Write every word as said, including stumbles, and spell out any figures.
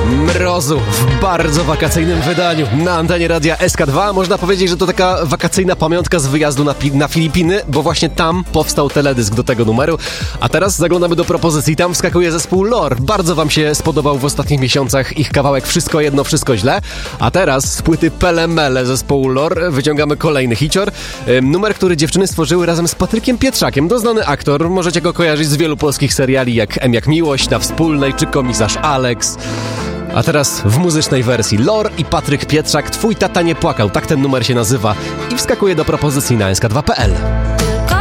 Mrozu w bardzo wakacyjnym wydaniu na antenie radia S K dwa. Można powiedzieć, że to taka wakacyjna pamiątka z wyjazdu na, na Filipiny, bo właśnie tam powstał teledysk do tego numeru. A teraz zaglądamy do propozycji. Tam wskakuje zespół Lore. Bardzo wam się spodobał w ostatnich miesiącach ich kawałek Wszystko jedno, wszystko źle. A teraz z płyty Pele Mele zespołu Lore wyciągamy kolejny hicior. Numer, który dziewczyny stworzyły razem z Patrykiem Pietrzakiem. Doznany aktor. Możecie go kojarzyć z wielu polskich seriali jak M jak Miłość, Na Wspólnej czy Komisarz Alex. A teraz w muzycznej wersji Lore i Patryk Pietrzak, Twój tata nie płakał, tak ten numer się nazywa i wskakuje do propozycji na S K dwa kropka P L.